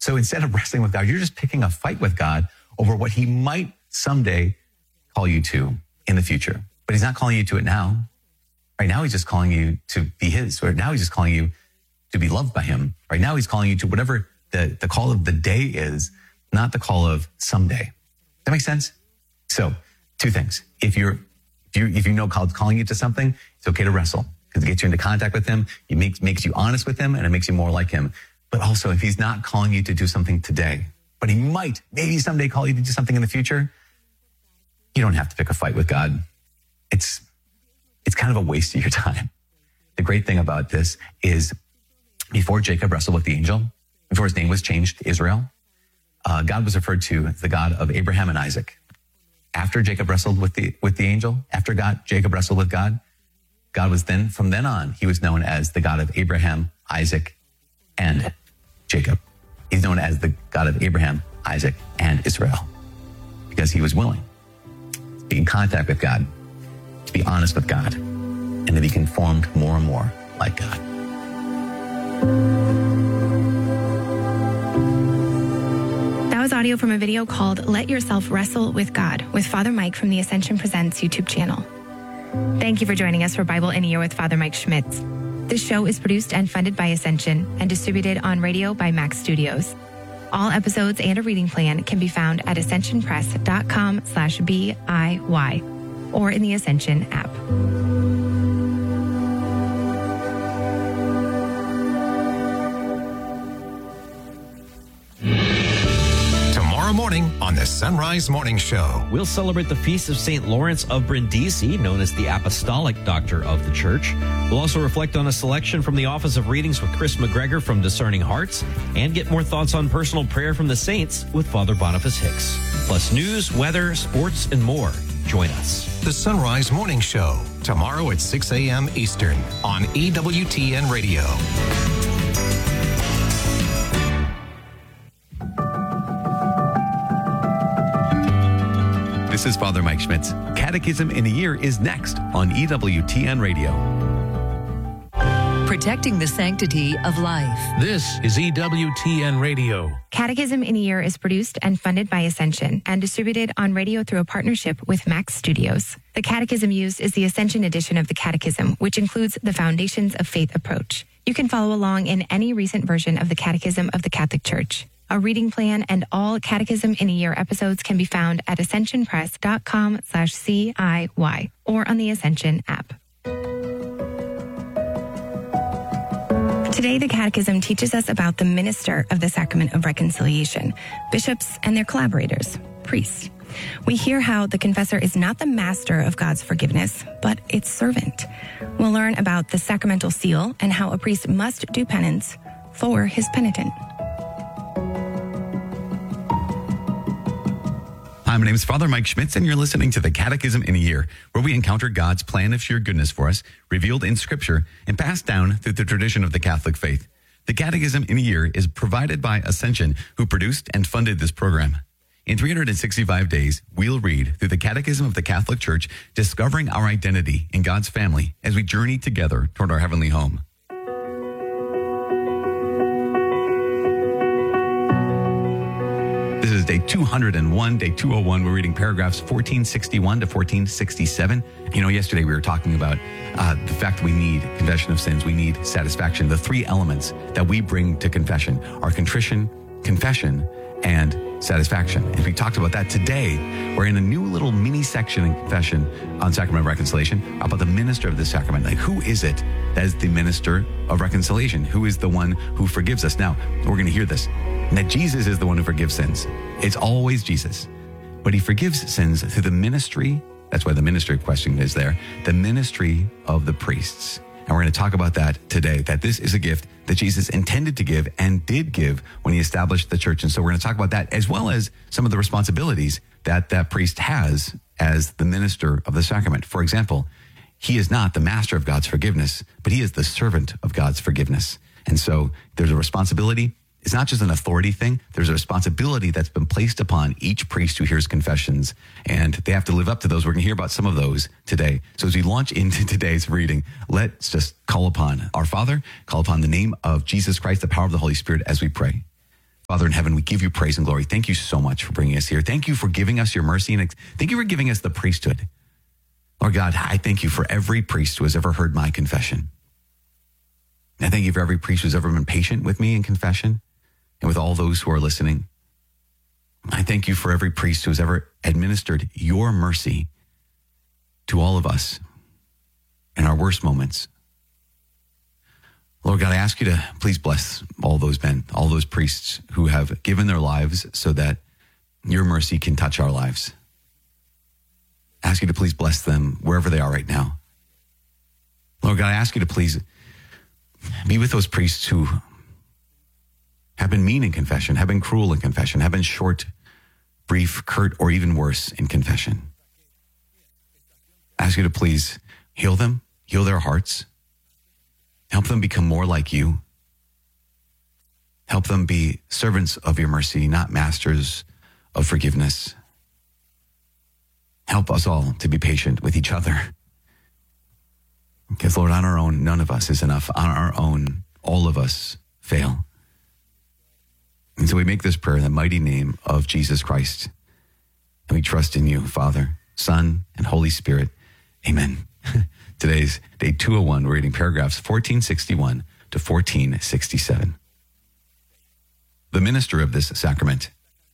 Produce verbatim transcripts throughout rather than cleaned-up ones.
So instead of wrestling with God, you're just picking a fight with God over what he might someday call you to in the future. But he's not calling you to it now. Right now, he's just calling you to be his. Right now, he's just calling you to be loved by him. Right now, he's calling you to whatever the, the call of the day is, not the call of someday. Does that make sense? So two things. If you're, if you, if you know God's calling you to something, it's okay to wrestle because it gets you into contact with him. It makes, makes you honest with him and it makes you more like him. But also if he's not calling you to do something today, but he might maybe someday call you to do something in the future, you don't have to pick a fight with God. It's, it's kind of a waste of your time. The great thing about this is before Jacob wrestled with the angel, before his name was changed to Israel, uh, God was referred to as the God of Abraham and Isaac. After Jacob wrestled with the, with the angel, after God, Jacob wrestled with God, God was then, from then on, he was known as the God of Abraham, Isaac, and Jacob. He's known as the God of Abraham, Isaac, and Israel because he was willing to be in contact with God, to be honest with God, and to be conformed more and more like God. That was audio from a video called Let Yourself Wrestle with God with Father Mike from the Ascension Presents YouTube channel. Thank you for joining us for Bible in a Year with Father Mike Schmitz. This show is produced and funded by Ascension and distributed on radio by Max Studios. All episodes and a reading plan can be found at ascensionpress.com slash B-I-Y or in the Ascension app. Tomorrow morning on the Sunrise Morning Show, we'll celebrate the feast of Saint Lawrence of Brindisi, known as the Apostolic Doctor of the Church. We'll also reflect on a selection from the Office of Readings with Chris McGregor from Discerning Hearts and get more thoughts on personal prayer from the saints with Father Boniface Hicks. Plus news, weather, sports, and more. Join us. The Sunrise Morning Show, tomorrow at six a.m. Eastern on E W T N Radio. This is Father Mike Schmitz. Catechism in a Year is next on E W T N Radio. Protecting the sanctity of life. This is E W T N Radio. Catechism in a Year is produced and funded by Ascension and distributed on radio through a partnership with Max Studios. The catechism used is the Ascension edition of the Catechism, which includes the Foundations of Faith approach. You can follow along in any recent version of the Catechism of the Catholic Church. A reading plan and all Catechism in a Year episodes can be found at ascensionpress.com slash C-I-Y or on the Ascension app. Today, the Catechism teaches us about the minister of the Sacrament of Reconciliation, bishops and their collaborators, priests. We hear how the confessor is not the master of God's forgiveness, but its servant. We'll learn about the sacramental seal and how a priest must do penance for his penitent. Hi, my name is Father Mike Schmitz, and you're listening to the Catechism in a Year, where we encounter God's plan of sheer goodness for us, revealed in Scripture and passed down through the tradition of the Catholic faith. The Catechism in a Year is provided by Ascension, who produced and funded this program. In three hundred sixty-five days, we'll read through the Catechism of the Catholic Church, discovering our identity in God's family as we journey together toward our heavenly home. This is day two hundred one, day two oh one. We're reading paragraphs fourteen sixty-one to fourteen sixty-seven. You know, yesterday we were talking about uh, the fact that we need confession of sins. We need satisfaction. The three elements that we bring to confession are contrition, confession, and satisfaction. And we talked about that today. We're in a new little mini section in confession on Sacrament of Reconciliation about the minister of the sacrament. Like, who is it that is the minister of reconciliation? Who is the one who forgives us? Now, we're going to hear this. And that Jesus is the one who forgives sins. It's always Jesus. But he forgives sins through the ministry. That's why the ministry question is there. The ministry of the priests. And we're going to talk about that today, that this is a gift that Jesus intended to give and did give when he established the church. And so we're going to talk about that, as well as some of the responsibilities that that priest has as the minister of the sacrament. For example, he is not the master of God's forgiveness, but he is the servant of God's forgiveness. And so there's a responsibility. It's not just an authority thing. There's a responsibility that's been placed upon each priest who hears confessions, and they have to live up to those. We're going to hear about some of those today. So as we launch into today's reading, let's just call upon our Father, call upon the name of Jesus Christ, the power of the Holy Spirit as we pray. Father in heaven, we give you praise and glory. Thank you so much for bringing us here. Thank you for giving us your mercy, and thank you for giving us the priesthood. Lord God, I thank you for every priest who has ever heard my confession. I thank you for every priest who's ever been patient with me in confession and with all those who are listening. I thank you for every priest who has ever administered your mercy to all of us in our worst moments. Lord God, I ask you to please bless all those men, all those priests who have given their lives so that your mercy can touch our lives. I ask you to please bless them wherever they are right now. Lord God, I ask you to please be with those priests who have been mean in confession, have been cruel in confession, have been short, brief, curt, or even worse in confession. I ask you to please heal them, heal their hearts, help them become more like you. Help them be servants of your mercy, not masters of forgiveness. Help us all to be patient with each other. Because, Lord, on our own, none of us is enough. On our own, all of us fail. And so we make this prayer in the mighty name of Jesus Christ. And we trust in you, Father, Son, and Holy Spirit. Amen. Today's day two oh one. We're reading paragraphs fourteen sixty-one to fourteen sixty-seven. The minister of this sacrament.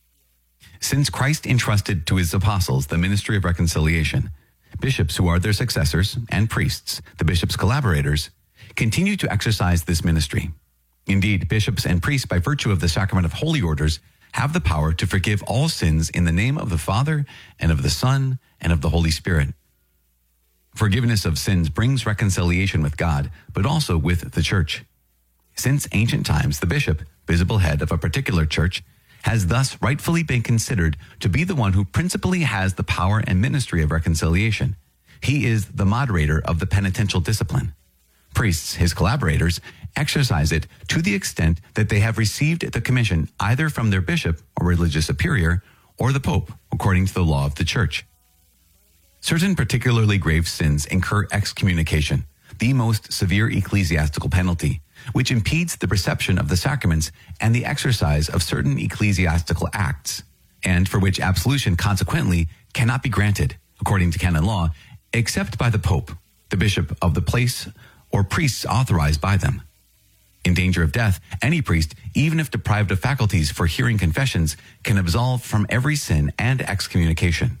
Since Christ entrusted to his apostles the ministry of reconciliation, bishops who are their successors and priests, the bishops' collaborators, continue to exercise this ministry. Indeed, bishops and priests, by virtue of the sacrament of holy orders, have the power to forgive all sins in the name of the Father and of the Son and of the Holy Spirit. Forgiveness of sins brings reconciliation with God, but also with the church. Since ancient times, the bishop, visible head of a particular church, has thus rightfully been considered to be the one who principally has the power and ministry of reconciliation. He is the moderator of the penitential discipline. Priests, his collaborators, exercise it to the extent that they have received the commission either from their bishop or religious superior or the pope, according to the law of the church. Certain particularly grave sins incur excommunication, the most severe ecclesiastical penalty, which impedes the reception of the sacraments and the exercise of certain ecclesiastical acts, and for which absolution consequently cannot be granted, according to canon law, except by the pope, the bishop of the place, or priests authorized by them. In danger of death, any priest, even if deprived of faculties for hearing confessions, can absolve from every sin and excommunication.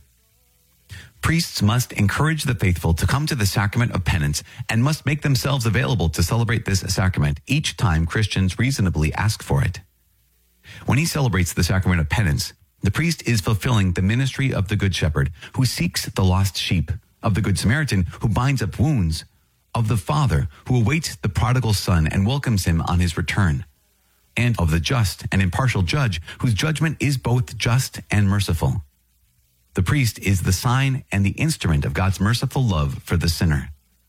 Priests must encourage the faithful to come to the sacrament of penance and must make themselves available to celebrate this sacrament each time Christians reasonably ask for it. When he celebrates the sacrament of penance, the priest is fulfilling the ministry of the Good Shepherd, who seeks the lost sheep, of the Good Samaritan, who binds up wounds, of the Father, who awaits the prodigal son and welcomes him on his return, and of the just and impartial judge, whose judgment is both just and merciful. The priest is the sign and the instrument of God's merciful love for the sinner.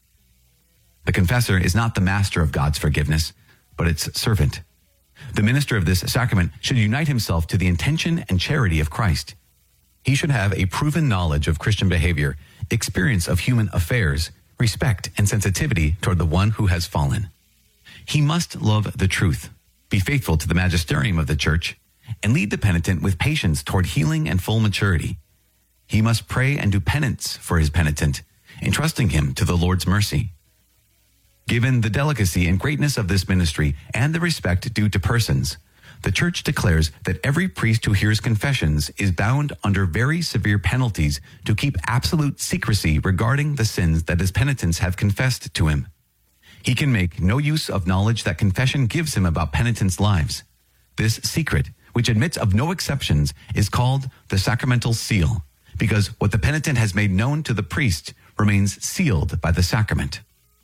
The confessor is not the master of God's forgiveness, but its servant. The minister of this sacrament should unite himself to the intention and charity of Christ. He should have a proven knowledge of Christian behavior, experience of human affairs, respect and sensitivity toward the one who has fallen. He must love the truth, be faithful to the magisterium of the church, and lead the penitent with patience toward healing and full maturity. He must pray and do penance for his penitent, entrusting him to the Lord's mercy. Given the delicacy and greatness of this ministry and the respect due to persons, the Church declares that every priest who hears confessions is bound under very severe penalties to keep absolute secrecy regarding the sins that his penitents have confessed to him. He can make no use of knowledge that confession gives him about penitents' lives. This secret, which admits of no exceptions, is called the sacramental seal, because what the penitent has made known to the priest remains sealed by the sacrament.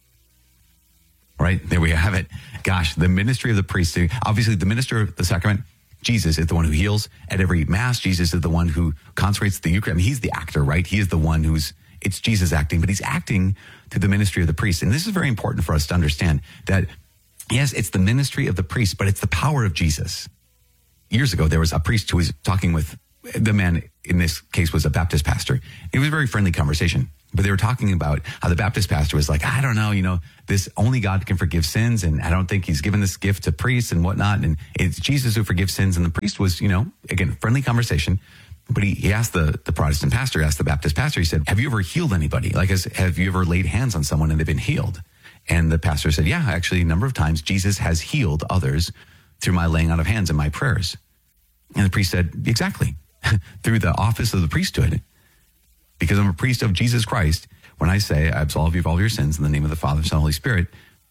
Right, there we have it. Gosh, the ministry of the priest. Obviously, the minister of the sacrament, Jesus, is the one who heals. At every Mass, Jesus is the one who consecrates the Eucharist. I mean, he's the actor, right? He is the one who's, it's Jesus acting, but he's acting through the ministry of the priest. And this is very important for us to understand that, yes, it's the ministry of the priest, but it's the power of Jesus. Years ago, there was a priest who was talking with, the man in this case was a Baptist pastor. It was a very friendly conversation. But they were talking about how the Baptist pastor was like, I don't know, you know, this only God can forgive sins. And I don't think he's given this gift to priests and whatnot. And it's Jesus who forgives sins. And the priest was, you know, again, friendly conversation. But he, he asked the, the Protestant pastor, asked the Baptist pastor, he said, have you ever healed anybody? Like, has, have you ever laid hands on someone and they've been healed? And the pastor said, yeah, actually, a number of times Jesus has healed others through my laying out of hands and my prayers. And the priest said, exactly, through the office of the priesthood. Because I'm a priest of Jesus Christ, when I say I absolve you of all your sins in the name of the Father, Son, and Holy Spirit,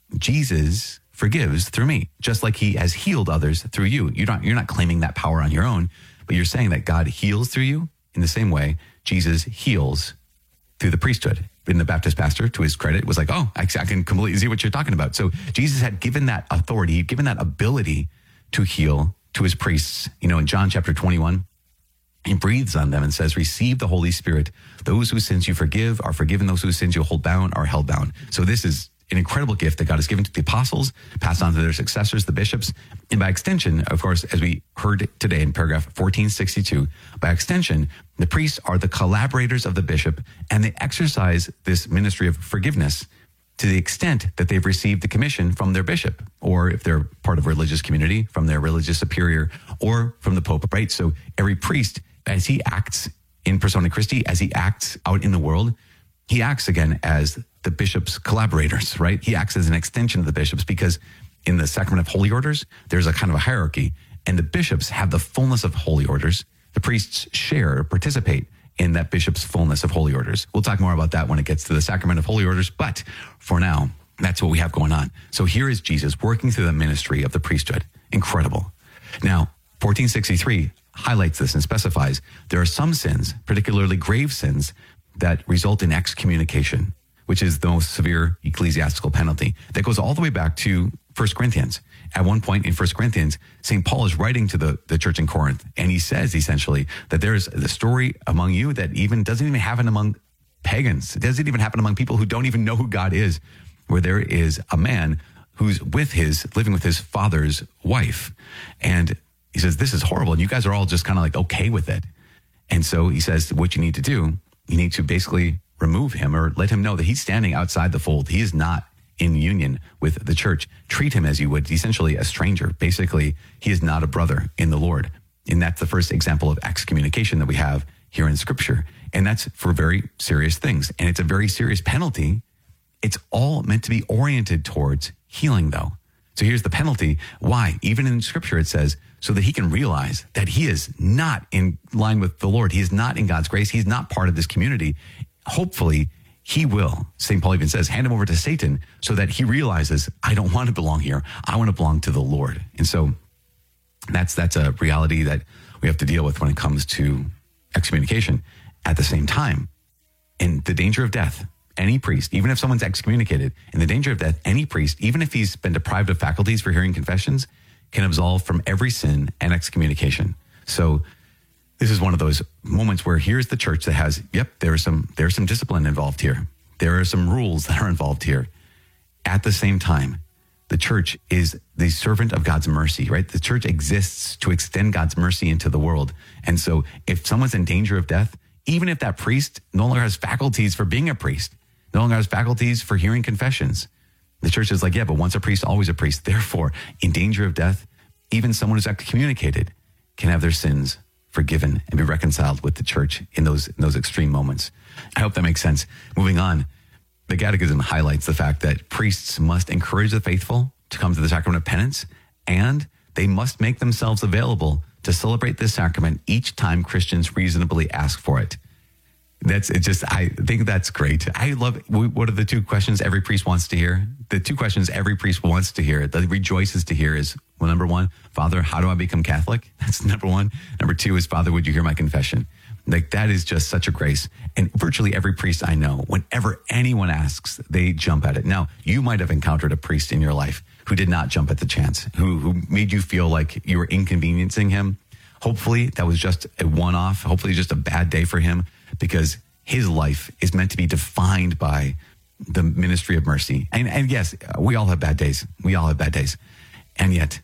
Jesus forgives through me, just like he has healed others through you. You're not, you're not claiming that power on your own, but you're saying that God heals through you in the same way Jesus heals through the priesthood. And the Baptist pastor, to his credit, was like, oh, I, I can completely see what you're talking about. So Jesus had given that authority, given that ability to heal to his priests. You know, in John chapter twenty-one, he breathes on them and says, receive the Holy Spirit. Those whose sins you forgive are forgiven. Those whose sins you hold bound are held bound. So this is an incredible gift that God has given to the apostles, passed on to their successors, the bishops. And by extension, of course, as we heard today in paragraph fourteen sixty-two, by extension, the priests are the collaborators of the bishop, and they exercise this ministry of forgiveness to the extent that they've received the commission from their bishop, or if they're part of a religious community, from their religious superior, or from the Pope, right? So every priest, as he acts in persona Christi, as he acts out in the world, he acts again as the bishop's collaborators, right? He acts as an extension of the bishops, because in the sacrament of holy orders, there's a kind of a hierarchy, and the bishops have the fullness of holy orders. The priests share, participate in that bishop's fullness of holy orders. We'll talk more about that when it gets to the sacrament of holy orders, but for now, that's what we have going on. So here is Jesus working through the ministry of the priesthood. Incredible. Now, fourteen sixty-three highlights this and specifies there are some sins, particularly grave sins, that result in excommunication, which is the most severe ecclesiastical penalty. That goes all the way back to First Corinthians. At one point in First Corinthians, Saint Paul is writing to the, the church in Corinth, and he says essentially that there's the story among you that even doesn't even happen among pagans. It doesn't even happen among people who don't even know who God is, where there is a man who's with his, living with his father's wife. And he says, this is horrible. And you guys are all just kind of like okay with it. And so he says, what you need to do, you need to basically remove him or let him know that he's standing outside the fold. He is not in union with the church. Treat him as you would essentially a stranger. Basically, he is not a brother in the Lord. And that's the first example of excommunication that we have here in Scripture. And that's for very serious things. And it's a very serious penalty. It's all meant to be oriented towards healing, though. So here's the penalty. Why? Even in Scripture, it says, so that he can realize that he is not in line with the Lord. He is not in God's grace. He's not part of this community. Hopefully, he will, Saint Paul even says, hand him over to Satan so that he realizes, I don't want to belong here. I want to belong to the Lord. And so that's that's a reality that we have to deal with when it comes to excommunication. At the same time, in the danger of death, any priest, even if someone's excommunicated, in the danger of death, any priest, even if he's been deprived of faculties for hearing confessions, can absolve from every sin and excommunication. So this is one of those moments where here's the church that has, yep, there's some there's some discipline involved here. There are some rules that are involved here. At the same time, the church is the servant of God's mercy, right? The church exists to extend God's mercy into the world. And so if someone's in danger of death, even if that priest no longer has faculties for being a priest, no longer has faculties for hearing confessions, the church is like, yeah, but once a priest, always a priest. Therefore, in danger of death, even someone who's excommunicated can have their sins forgiven and be reconciled with the church in those in those extreme moments. I hope that makes sense. Moving on, the Catechism highlights the fact that priests must encourage the faithful to come to the sacrament of penance, and they must make themselves available to celebrate this sacrament each time Christians reasonably ask for it. That's it. Just I think that's great. I love. What are the two questions every priest wants to hear? The two questions every priest wants to hear, that rejoices to hear, is, well, number one, Father, how do I become Catholic? That's number one. Number two is, Father, would you hear my confession? Like, that is just such a grace. And virtually every priest I know, whenever anyone asks, they jump at it. Now, you might have encountered a priest in your life who did not jump at the chance, who who made you feel like you were inconveniencing him. Hopefully that was just a one-off. Hopefully just a bad day for him, because his life is meant to be defined by the ministry of mercy. And, and yes, we all have bad days. We all have bad days. And yet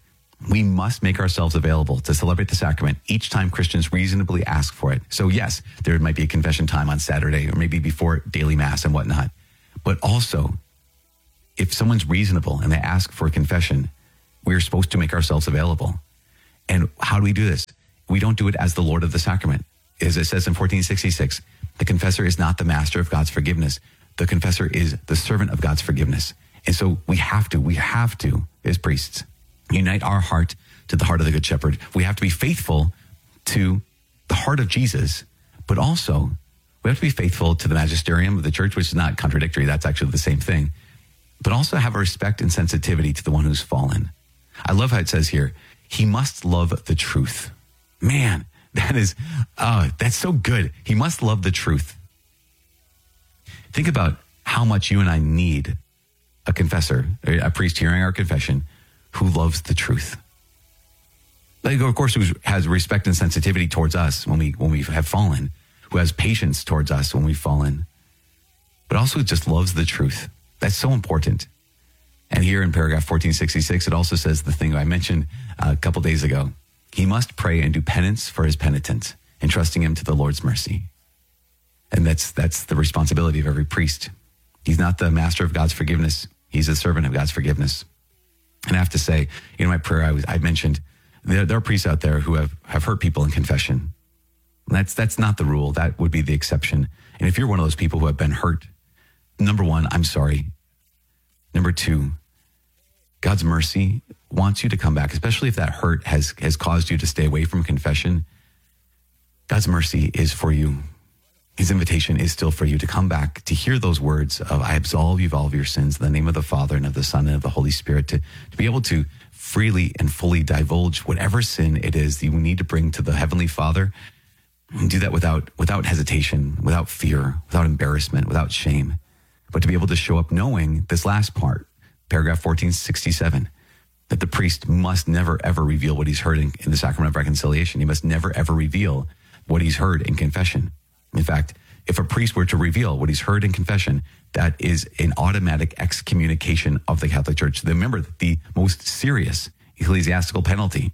we must make ourselves available to celebrate the sacrament each time Christians reasonably ask for it. So yes, there might be a confession time on Saturday or maybe before daily mass and whatnot. But also, if someone's reasonable and they ask for a confession, we're supposed to make ourselves available. And how do we do this? We don't do it as the Lord of the sacrament. As it says in fourteen sixty-six, the confessor is not the master of God's forgiveness. The confessor is the servant of God's forgiveness. And so we have to, we have to, as priests, unite our heart to the heart of the Good Shepherd. We have to be faithful to the heart of Jesus, but also we have to be faithful to the magisterium of the church, which is not contradictory. That's actually the same thing. But also have a respect and sensitivity to the one who's fallen. I love how it says here, he must love the truth. Man, that is, oh, that's so good. He must love the truth. Think about how much you and I need a confessor, a priest hearing our confession, who loves the truth. Like, of course, who has respect and sensitivity towards us when we when we have fallen, who has patience towards us when we've fallen, but also just loves the truth. That's so important. And here in paragraph fourteen sixty-six, it also says the thing I mentioned a couple days ago. He must pray and do penance for his penitent, entrusting him to the Lord's mercy. And that's that's the responsibility of every priest. He's not the master of God's forgiveness. He's a servant of God's forgiveness. And I have to say, in my prayer, I was I mentioned there, there are priests out there who have, have hurt people in confession. That's that's not the rule. That would be the exception. And if you're one of those people who have been hurt, number one, I'm sorry. Number two, God's mercy wants you to come back, especially if that hurt has, has caused you to stay away from confession. God's mercy is for you. His invitation is still for you to come back, to hear those words of, I absolve you of all of your sins in the name of the Father and of the Son and of the Holy Spirit, to, to be able to freely and fully divulge whatever sin it is that you need to bring to the Heavenly Father, and do that without, without hesitation, without fear, without embarrassment, without shame, but to be able to show up knowing this last part, paragraph fourteen sixty-seven, that the priest must never, ever reveal what he's heard in, in the sacrament of reconciliation. He must never, ever reveal what he's heard in confession. In fact, if a priest were to reveal what he's heard in confession, that is an automatic excommunication of the Catholic Church. Remember, the most serious ecclesiastical penalty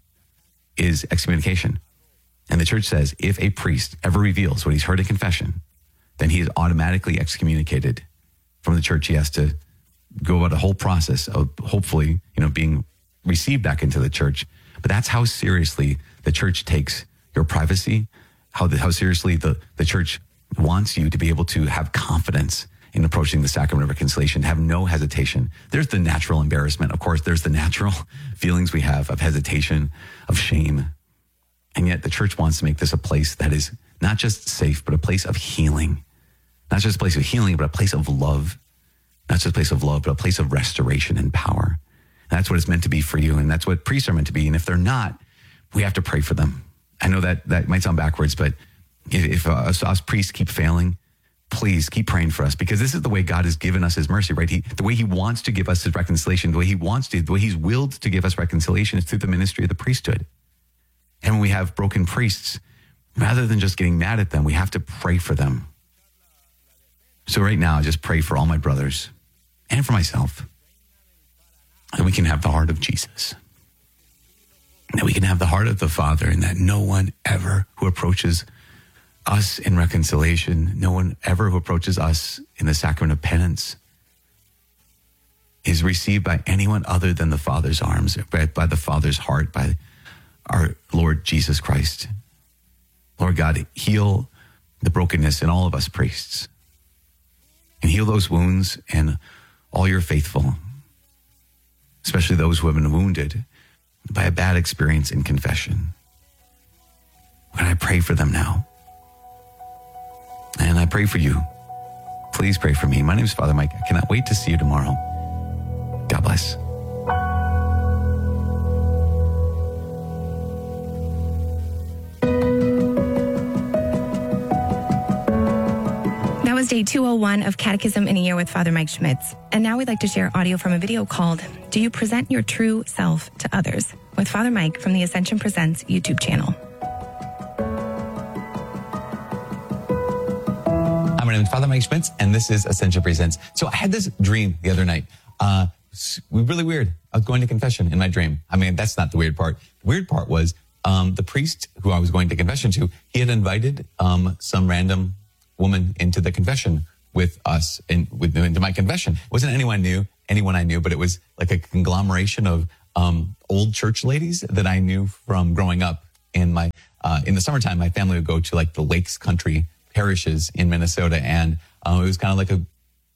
is excommunication. And the church says if a priest ever reveals what he's heard in confession, then he is automatically excommunicated from the church. He has to go about a whole process of hopefully, you know, being received back into the church. But that's how seriously the church takes your privacy, how the, how seriously the, the church wants you to be able to have confidence in approaching the sacrament of reconciliation, have no hesitation. There's the natural embarrassment. Of course, there's the natural feelings we have of hesitation, of shame. And yet the church wants to make this a place that is not just safe, but a place of healing. Not just a place of healing, but a place of love. Not just a place of love, but a place of restoration and power. And that's what it's meant to be for you. And that's what priests are meant to be. And if they're not, we have to pray for them. I know that that might sound backwards, but if, if uh, us, us priests keep failing, please keep praying for us, because this is the way God has given us his mercy, right? He, the way he wants to give us his reconciliation, the way he wants to, the way he's willed to give us reconciliation is through the ministry of the priesthood. And when we have broken priests, rather than just getting mad at them, we have to pray for them. So right now, I just pray for all my brothers and for myself, that we can have the heart of Jesus, that we can have the heart of the Father, and that no one ever who approaches us in reconciliation, no one ever who approaches us in the sacrament of penance is received by anyone other than the Father's arms, by the Father's heart, by our Lord Jesus Christ. Lord God, heal the brokenness in all of us priests, and heal those wounds in all your faithful, especially those who have been wounded by a bad experience in confession. And I pray for them now. And I pray for you. Please pray for me. My name is Father Mike. I cannot wait to see you tomorrow. God bless. That was day two oh one of Catechism in a Year with Father Mike Schmitz. And now we'd like to share audio from a video called Do You Present Your True Self to Others? With Father Mike from the Ascension Presents YouTube channel. My name is Father Mike Schmitz, and this is Ascension Presents. So I had this dream the other night. Uh, really weird. I was going to confession in my dream. I mean, that's not the weird part. The weird part was um, the priest who I was going to confession to, he had invited um, some random woman into the confession with us and with into my confession. It wasn't anyone I knew, anyone I knew, but it was like a conglomeration of um, old church ladies that I knew from growing up. In my uh, in the summertime, my family would go to like the Lakes Country parishes in Minnesota, and uh, it was kind of like a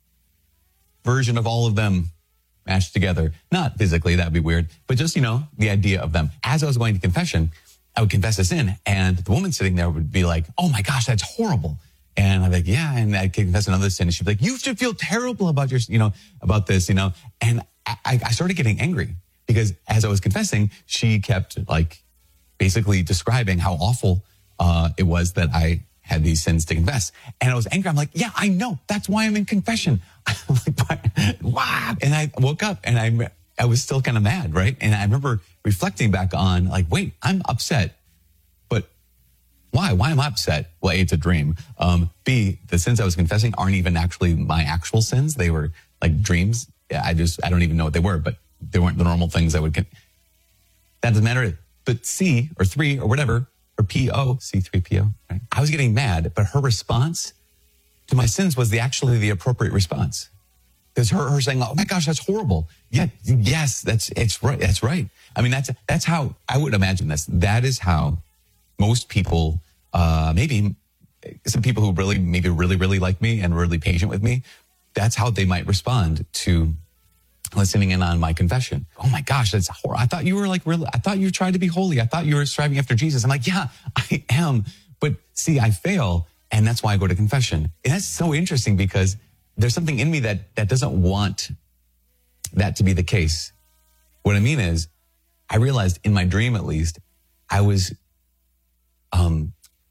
version of all of them mashed together. Not physically, that'd be weird, but just, you know, the idea of them. As I was going to confession, I would confess a sin, and the woman sitting there would be like, "Oh my gosh, that's horrible." And I'm like, "Yeah," and I'd confess another sin, and she'd be like, "You should feel terrible about your, you know, about this, you know." And I, I started getting angry because as I was confessing, she kept like basically describing how awful uh, it was that I had these sins to confess. And I was angry. I'm like, yeah, I know. That's why I'm in confession. I'm like, wow. And I woke up and I, I was still kind of mad, right? And I remember reflecting back on like, wait, I'm upset. But why? Why am I upset? Well, A, it's a dream. Um, B, the sins I was confessing aren't even actually my actual sins. They were like dreams. I just, I don't even know what they were, but they weren't the normal things I would get. That doesn't matter. But C or three or whatever, or P O, C three P O, right? I was getting mad, but her response to my sins was the actually the appropriate response. Because her, her saying, "Oh my gosh, that's horrible." Yeah, yes, that's, it's right. That's right. I mean, that's, that's how I would imagine this. That is how most people, uh, maybe some people who really, maybe really, really like me and really patient with me, that's how they might respond to listening in on my confession. "Oh my gosh, that's horrible. I thought you were like really, I thought you tried to be holy. I thought you were striving after Jesus." I'm like, yeah, I am. But see, I fail. And that's why I go to confession. And that's so interesting because there's something in me that, that doesn't want that to be the case. What I mean is, I realized in my dream, at least, I was um,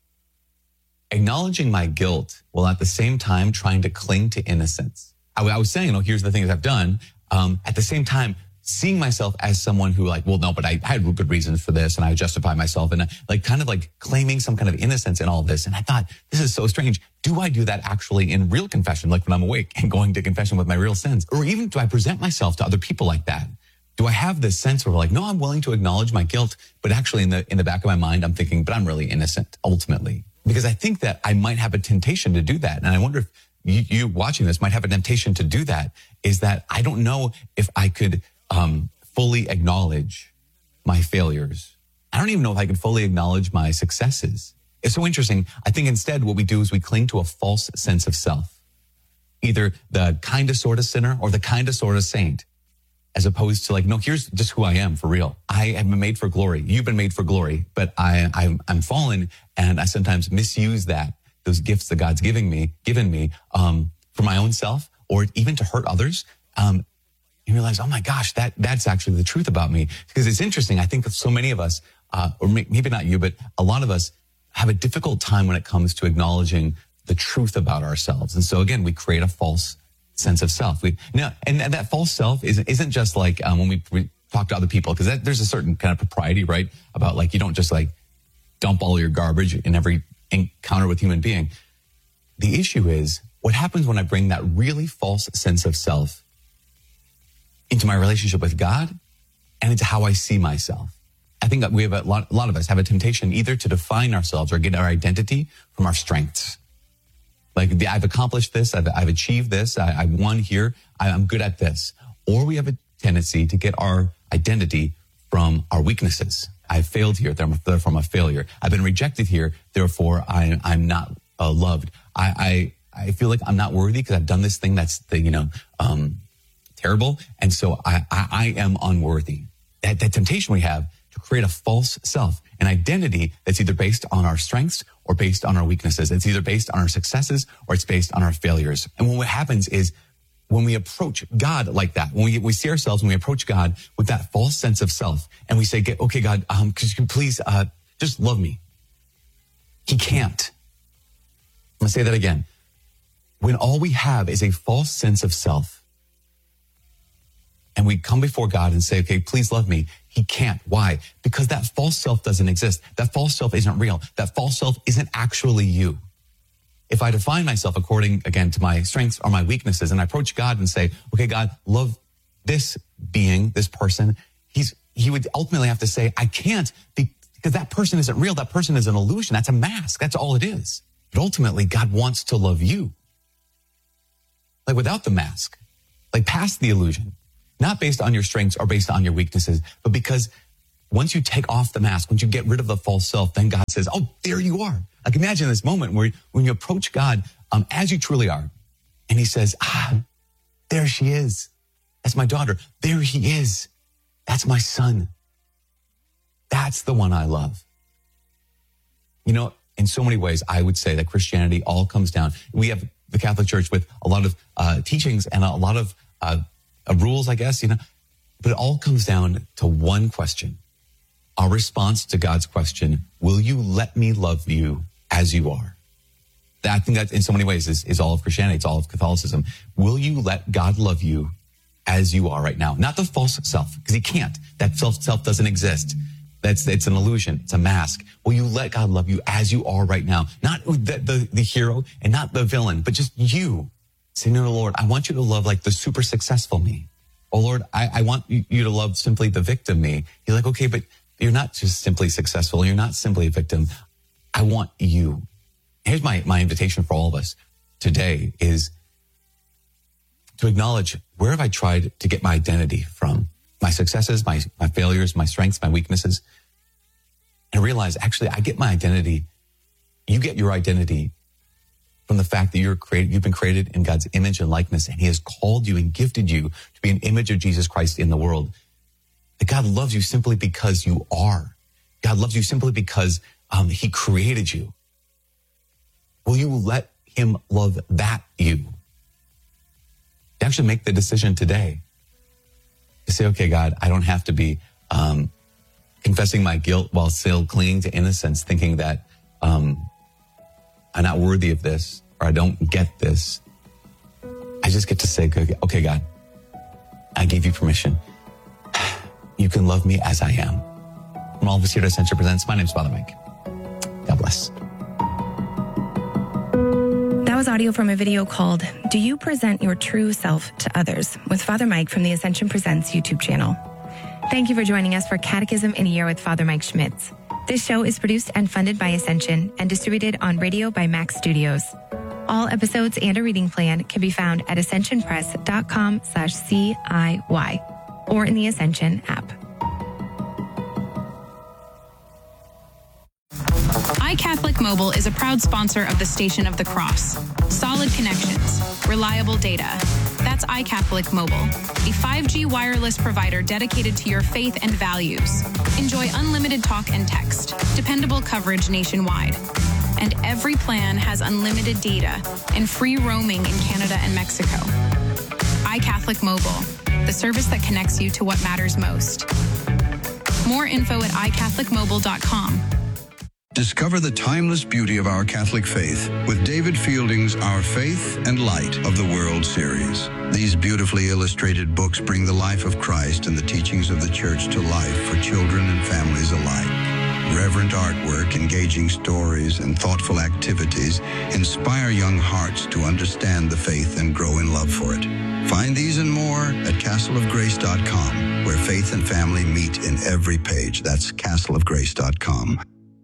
acknowledging my guilt while at the same time trying to cling to innocence. I, I was saying, "Oh, here's the things I've done." Um, at the same time, seeing myself as someone who like, well, no, but I, I had good reasons for this and I justify myself and I, like kind of like claiming some kind of innocence in all of this. And I thought, this is so strange. Do I do that actually in real confession, like when I'm awake and going to confession with my real sins? Or even do I present myself to other people like that? Do I have this sense where like, no, I'm willing to acknowledge my guilt, but actually in the, in the back of my mind, I'm thinking, but I'm really innocent ultimately. Because I think that I might have a temptation to do that. And I wonder if you, you watching this might have a temptation to do that, is that I don't know if I could um, fully acknowledge my failures. I don't even know if I could fully acknowledge my successes. It's so interesting. I think instead what we do is we cling to a false sense of self, either the kind of sort of sinner or the kind of sort of saint, as opposed to like, no, here's just who I am for real. I have been made for glory. You've been made for glory, but I, I'm, I'm fallen, and I sometimes misuse that, those gifts that God's giving me, given me, um, for my own self, or even to hurt others. Um, you realize, oh my gosh, that that's actually the truth about me. Because it's interesting. I think that so many of us, uh, or may, maybe not you, but a lot of us have a difficult time when it comes to acknowledging the truth about ourselves. And so again, we create a false sense of self. We now, and, and that false self isn't, isn't just like, um, when we, we talk to other people, because there's a certain kind of propriety, right? About like, you don't just like dump all your garbage in every encounter with human being. The issue is what happens when I bring that really false sense of self into my relationship with God and into how I see myself. I think that we have a lot, a lot of us have a temptation either to define ourselves or get our identity from our strengths. Like, I've accomplished this, I've, I've achieved this, I, I've won here, I, I'm good at this. Or we have a tendency to get our identity from our weaknesses. I failed here, therefore I'm a failure. I've been rejected here, therefore I, I'm not uh, loved. I, I I feel like I'm not worthy because I've done this thing that's the, you know um, terrible, and so I, I I am unworthy. That, that temptation we have to create a false self, an identity that's either based on our strengths or based on our weaknesses. It's either based on our successes or it's based on our failures. And what happens is, when we approach God like that, when we, we see ourselves, when we approach God with that false sense of self, and we say, okay, God, um, could you please uh, just love me? He can't. I'm going to say that again. When all we have is a false sense of self, and we come before God and say, okay, please love me, he can't. Why? Because that false self doesn't exist. That false self isn't real. That false self isn't actually you. If I define myself according, again, to my strengths or my weaknesses, and I approach God and say, okay, God, love this being, this person, he's he would ultimately have to say, I can't be, because that person isn't real. That person is an illusion. That's a mask. That's all it is. But ultimately, God wants to love you. Like without the mask, like past the illusion, not based on your strengths or based on your weaknesses, but because once you take off the mask, once you get rid of the false self, then God says, oh, there you are. Like imagine this moment where when you approach God um, as you truly are, and he says, ah, there she is. That's my daughter. There he is. That's my son. That's the one I love. You know, in so many ways, I would say that Christianity all comes down. We have the Catholic Church with a lot of uh, teachings and a lot of uh, uh, rules, I guess, you know, but it all comes down to one question. Our response to God's question, will you let me love you as you are? I think that in so many ways is, is all of Christianity. It's all of Catholicism. Will you let God love you as you are right now? Not the false self, because he can't. That self self doesn't exist. That's it's an illusion. It's a mask. Will you let God love you as you are right now? Not the, the, the hero and not the villain, but just you. Say, no, no, Lord, I want you to love like the super successful me. Oh, Lord, I, I want you to love simply the victim me. You're like, okay, but you're not just simply successful. You're not simply a victim. I want you. Here's my, my invitation for all of us today is to acknowledge, where have I tried to get my identity from? My successes, my, my failures, my strengths, my weaknesses. And realize, actually, I get my identity. You get your identity from the fact that you're created, you've been created in God's image and likeness, and he has called you and gifted you to be an image of Jesus Christ in the world. That God loves you simply because you are. God loves you simply because um, he created you. Will you let him love that you? Actually make the decision today to say, okay, God, I don't have to be um, confessing my guilt while still clinging to innocence, thinking that um, I'm not worthy of this or I don't get this. I just get to say, okay, God, I gave you permission. You can love me as I am. From all of us here at Ascension Presents, my name's Father Mike. God bless. That was audio from a video called Do You Present Your True Self to Others? With Father Mike from the Ascension Presents YouTube channel. Thank you for joining us for Catechism in a Year with Father Mike Schmitz. This show is produced and funded by Ascension and distributed on radio by Max Studios. All episodes and a reading plan can be found at ascensionpress.com slash CIY or in the Ascension app. iCatholic Mobile is a proud sponsor of the Station of the Cross. Solid connections, reliable data. That's iCatholic Mobile, a five G wireless provider dedicated to your faith and values. Enjoy unlimited talk and text, dependable coverage nationwide. And every plan has unlimited data and free roaming in Canada and Mexico. iCatholic Mobile, the service that connects you to what matters most. More info at i catholic mobile dot com. Discover the timeless beauty of our Catholic faith with David Fielding's Our Faith and Light of the World series. These beautifully illustrated books bring the life of Christ and the teachings of the Church to life for children and families alike. Reverent artwork, engaging stories, and thoughtful activities inspire young hearts to understand the faith and grow in love for it. Find these and more at castle of grace dot com, where faith and family meet in every page. That's castle of grace dot com.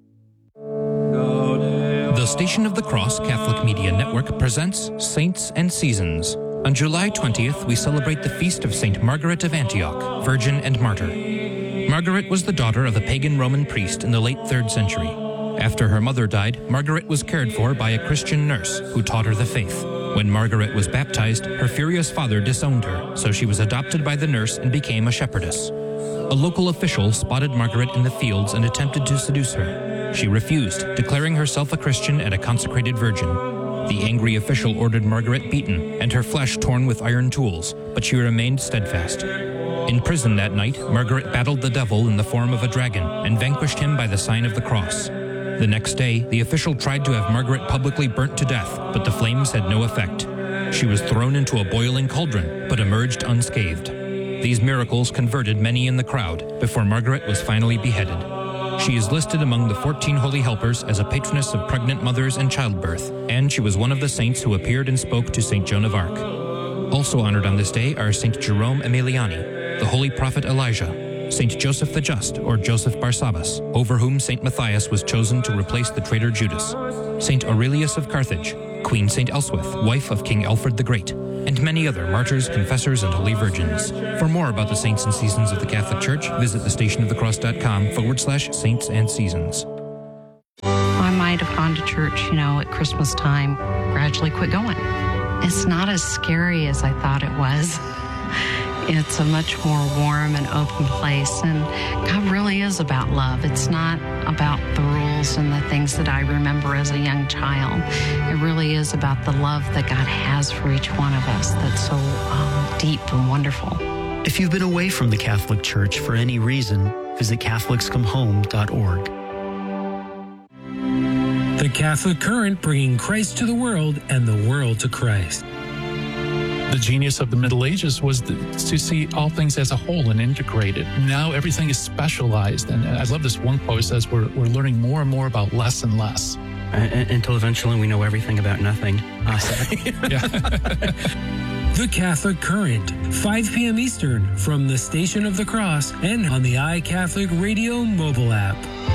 The Station of the Cross Catholic Media Network presents Saints and Seasons. On July twentieth, we celebrate the feast of Saint Margaret of Antioch, Virgin and Martyr. Margaret was the daughter of a pagan Roman priest in the late third century. After her mother died, Margaret was cared for by a Christian nurse who taught her the faith. When Margaret was baptized, her furious father disowned her, so she was adopted by the nurse and became a shepherdess. A local official spotted Margaret in the fields and attempted to seduce her. She refused, declaring herself a Christian and a consecrated virgin. The angry official ordered Margaret beaten and her flesh torn with iron tools, but she remained steadfast. In prison that night, Margaret battled the devil in the form of a dragon and vanquished him by the sign of the cross. The next day, the official tried to have Margaret publicly burnt to death, but the flames had no effect. She was thrown into a boiling cauldron, but emerged unscathed. These miracles converted many in the crowd before Margaret was finally beheaded. She is listed among the fourteen Holy Helpers as a patroness of pregnant mothers and childbirth, and she was one of the saints who appeared and spoke to Saint Joan of Arc. Also honored on this day are Saint Jerome Emiliani, the Holy Prophet Elijah, Saint Joseph the Just, or Joseph Barsabbas, over whom Saint Matthias was chosen to replace the traitor Judas, Saint Aurelius of Carthage, Queen Saint Elswith, wife of King Alfred the Great, and many other martyrs, confessors, and holy virgins. For more about the saints and seasons of the Catholic Church, visit thestationofthecross.com forward slash saints and seasons. I might have gone to church, you know, at Christmas time, gradually quit going. It's not as scary as I thought it was. It's a much more warm and open place, and God really is about love. It's not about the rules and the things that I remember as a young child. It really is about the love that God has for each one of us that's so um, deep and wonderful. If you've been away from the Catholic Church for any reason, visit Catholics Come Home dot org. The Catholic Current, bringing Christ to the world and the world to Christ. The genius of the Middle Ages was the, to see all things as a whole and integrated. Now everything is specialized. And I love this one quote. It says we're, we're learning more and more about less and less. Uh, until eventually we know everything about nothing. Uh, The Catholic Current, five p.m. Eastern, from the Station of the Cross and on the iCatholic Radio mobile app.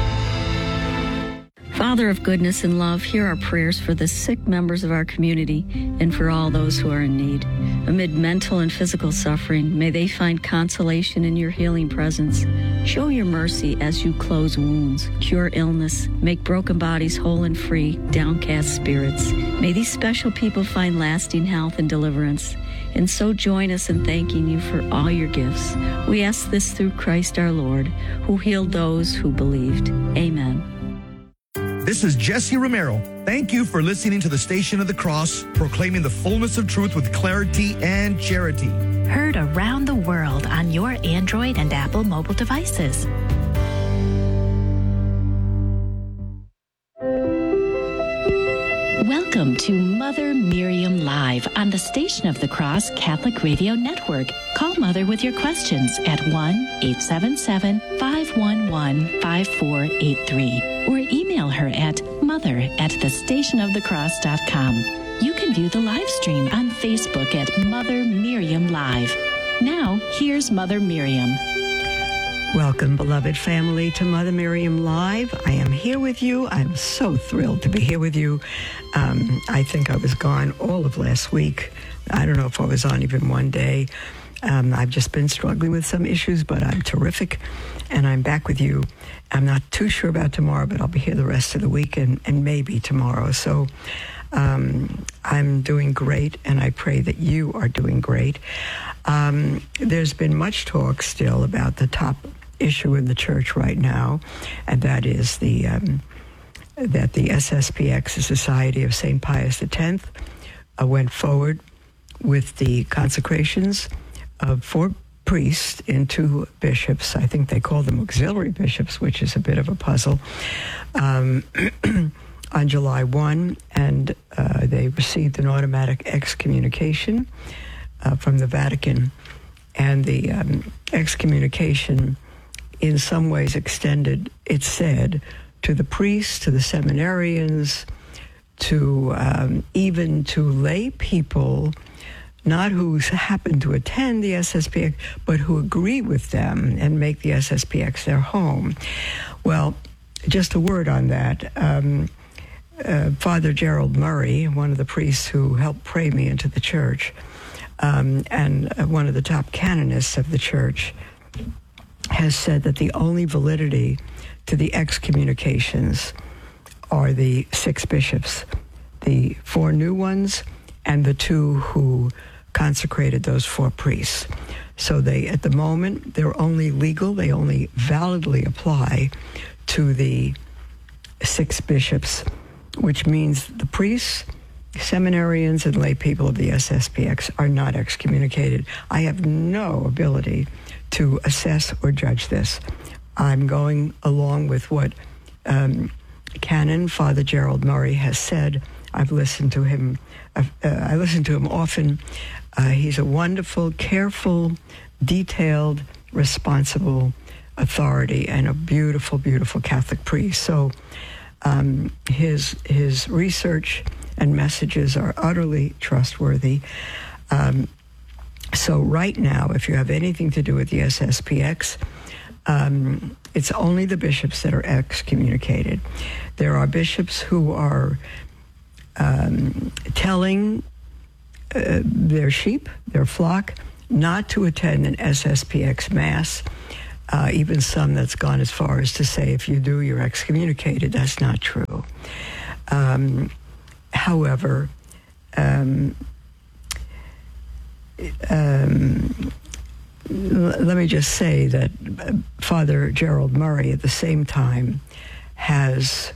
Father of goodness and love, hear our prayers for the sick members of our community and for all those who are in need. Amid mental and physical suffering, may they find consolation in your healing presence. Show your mercy as you close wounds, cure illness, make broken bodies whole and free, downcast spirits. May these special people find lasting health and deliverance. And so join us in thanking you for all your gifts. We ask this through Christ our Lord, who healed those who believed. Amen. This is Jesse Romero. Thank you for listening to the Station of the Cross, proclaiming the fullness of truth with clarity and charity. Heard around the world on your Android and Apple mobile devices. Welcome to Mother Miriam Live on the Station of the Cross Catholic Radio Network. Call Mother with your questions at one eight seven seven, five one one, five four eight three or email her at mother at the station of the cross dot com. You can view the live stream on Facebook at Mother Miriam Live. Now, here's Mother Miriam. Welcome, beloved family, to Mother Miriam Live. I am here with you. I'm so thrilled to be here with you. Um, I think I was gone all of last week. I don't know if I was on even one day. Um, I've just been struggling with some issues, but I'm terrific, and I'm back with you. I'm not too sure about tomorrow, but I'll be here the rest of the week and, and maybe tomorrow. So um, I'm doing great, and I pray that you are doing great. Um, there's been much talk still about the top issue in the church right now, and that is the um, that the S S P X, the Society of Saint Pius X, uh, went forward with the consecrations of four priests and two bishops. I think they call them auxiliary bishops, which is a bit of a puzzle, um, on July first, and uh, they received an automatic excommunication uh, from the Vatican, and the um, excommunication in some ways extended, it's said, to the priests, to the seminarians, to um, even to lay people, not who happen to attend the S S P X, but who agree with them and make the S S P X their home. Well, just a word on that. Um, uh, Father Gerald Murray, one of the priests who helped pray me into the church, um, and uh, one of the top canonists of the church, has said that the only validity to the excommunications are the six bishops, the four new ones, and the two who consecrated those four priests. So they, at the moment, they're only legal, they only validly apply to the six bishops, which means the priests, seminarians, and lay people of the S S P X are not excommunicated. I have no ability to assess or judge this. I'm going along with what um, Canon Father Gerald Murray has said. I've listened to him. Uh, I listen to him often. Uh, he's a wonderful, careful, detailed, responsible authority and a beautiful, beautiful Catholic priest. So um, his his research and messages are utterly trustworthy. Um, So right now, if you have anything to do with the S S P X, um, it's only the bishops that are excommunicated. There are bishops who are um, telling uh, their sheep, their flock, not to attend an S S P X Mass. Uh, even some that's gone as far as to say, if you do, you're excommunicated. That's not true. Um, however, um, um, l- let me just say that Father Gerald Murray, at the same time, has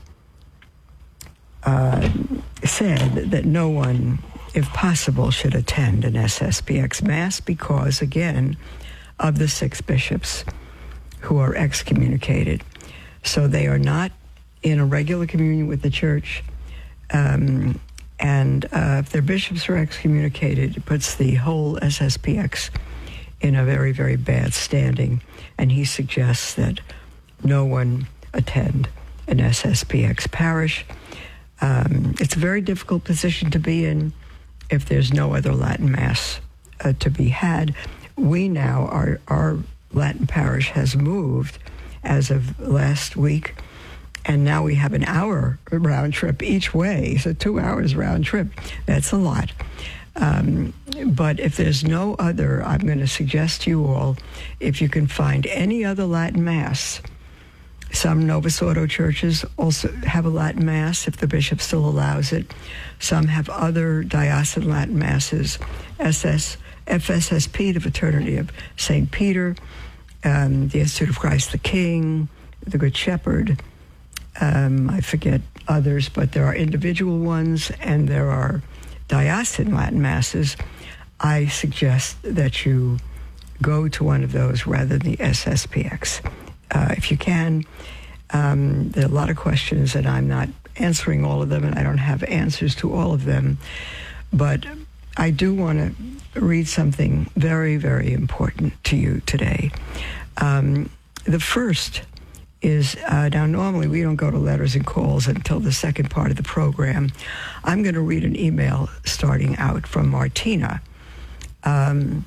uh, said that no one, if possible, should attend an S S P X Mass because, again, of the six bishops who are excommunicated. So they are not in a regular communion with the church. Um, and uh, if their bishops are excommunicated, it puts the whole S S P X in a very, very bad standing. And he suggests that no one attend an S S P X parish. Um, it's a very difficult position to be in if there's no other Latin Mass uh, to be had. We now, our, our Latin parish has moved as of last week, and now we have an hour round trip each way, so two hours round trip. That's a lot. Um, but if there's no other, I'm going to suggest to you all, if you can find any other Latin Mass. Some Novus Ordo churches also have a Latin Mass if the bishop still allows it. Some have other diocesan Latin Masses. S S, F S S P, the Fraternity of Saint Peter, um, the Institute of Christ the King, the Good Shepherd. Um, I forget others, but there are individual ones and there are diocesan Latin Masses. I suggest that you go to one of those rather than the S S P X. Uh, if you can. Um, there are a lot of questions, and I'm not answering all of them, and I don't have answers to all of them. But I do want to read something very, very important to you today. Um, the first is, uh, now normally we don't go to letters and calls until the second part of the program. I'm going to read an email starting out from Martina. Um,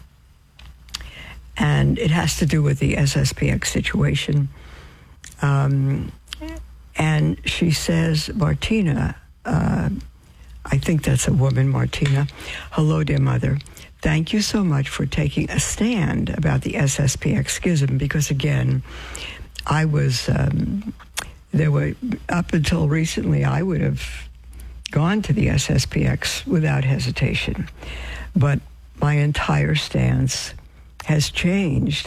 and it has to do with the S S P X situation. Um, and she says, Martina, uh, I think that's a woman, Martina. Hello, dear mother. Thank you so much for taking a stand about the S S P X schism, because again, I was, um, there were, up until recently, I would have gone to the S S P X without hesitation. But my entire stance has changed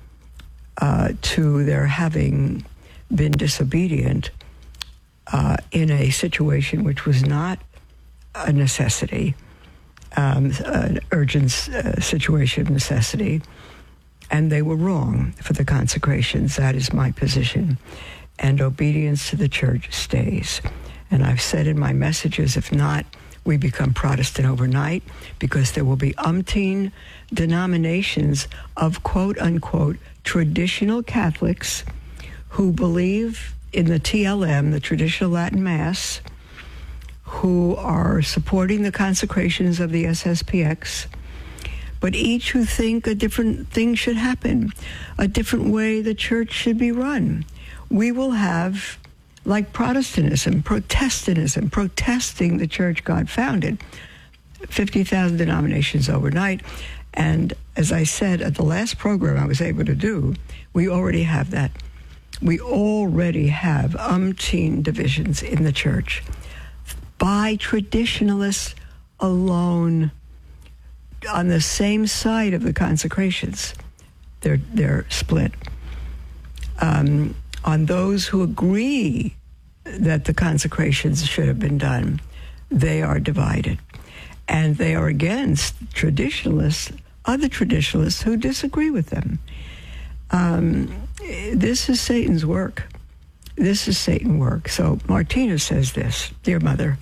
uh, to their having been disobedient uh, in a situation which was not a necessity, um, an urgent uh, situation of necessity, and they were wrong for the consecrations. That is my position. And obedience to the church stays. And I've said in my messages, if not, we become Protestant overnight, because there will be umpteen denominations of quote-unquote traditional Catholics who believe in the T L M, the traditional Latin Mass, who are supporting the consecrations of the S S P X, but each who think a different thing should happen, a different way the church should be run. We will have, like Protestantism, Protestantism, protesting the church God founded, fifty thousand denominations overnight. And as I said at the last program I was able to do, we already have that. We already have umpteen divisions in the church by traditionalists alone on the same side of the consecrations. They're, they're split. Um, on those who agree that the consecrations should have been done, they are divided. And they are against traditionalists, other traditionalists who disagree with them. Um, this is Satan's work. This is Satan's work. So Martina says this, dear mother,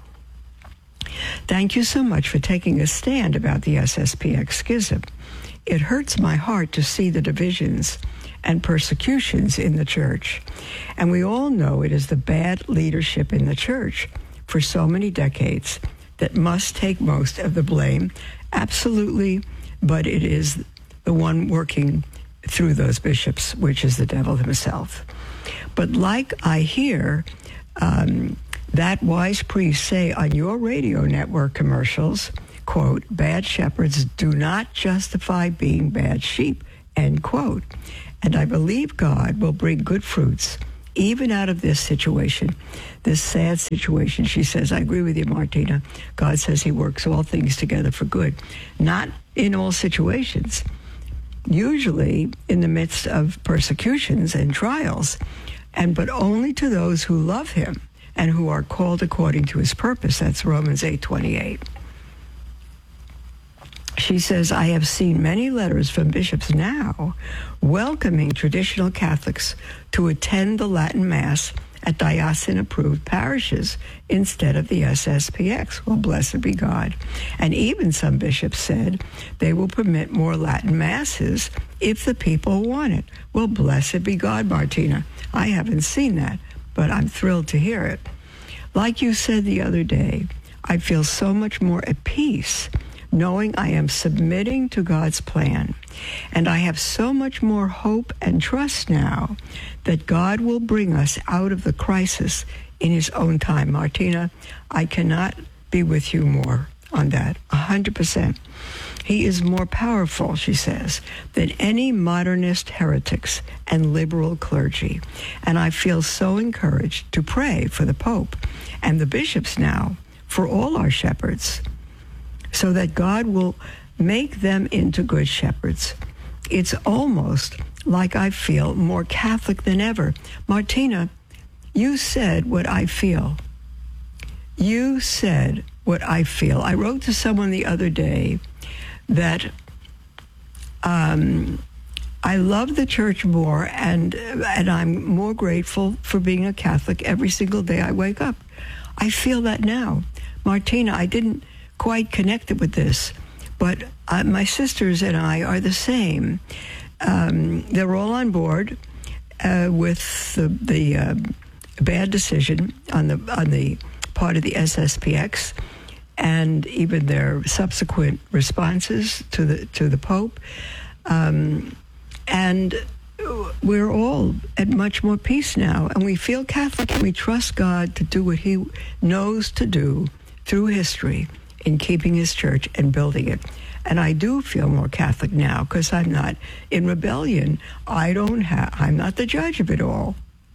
thank you so much for taking a stand about the S S P X schism. It hurts my heart to see the divisions and persecutions in the church. And we all know it is the bad leadership in the church for so many decades that must take most of the blame. Absolutely but it is the one working through those bishops, which is the devil himself. But like I hear um, that wise priest say on your radio network commercials, quote, bad shepherds do not justify being bad sheep, end quote. And I believe God will bring good fruits even out of this situation, this sad situation. She says, I agree with you, Martina. God says he works all things together for good. Not in all situations. Usually in the midst of persecutions and trials, and but only to those who love him and who are called according to his purpose. That's Romans eight twenty-eight. She says, I have seen many letters from bishops now welcoming traditional Catholics to attend the Latin Mass at diocesan-approved parishes instead of the S S P X. Well, blessed be God. And even some bishops said they will permit more Latin Masses if the people want it. Well, blessed be God, Martina. I haven't seen that, but I'm thrilled to hear it. Like you said the other day, I feel so much more at peace knowing I am submitting to God's plan. And I have so much more hope and trust now that God will bring us out of the crisis in his own time. Martina, I cannot be with you more on that, one hundred percent. He is more powerful, she says, than any modernist heretics and liberal clergy. And I feel so encouraged to pray for the Pope and the bishops now, for all our shepherds, so that God will make them into good shepherds. It's almost like I feel more Catholic than ever. Martina, you said what I feel. You said what I feel. I wrote to someone the other day that um, I love the church more, and and I'm more grateful for being a Catholic every single day I wake up. I feel that now. Martina, I didn't quite connected with this, but uh, my sisters and I are the same. Um, they're all on board uh, with the, the uh, bad decision on the on the part of the S S P X, and even their subsequent responses to the to the Pope, um, and we're all at much more peace now, and we feel Catholic, and we trust God to do what he knows to do through history in keeping his church and building it. And I do feel more Catholic now because I'm not in rebellion. I don't have, I'm not the judge of it all.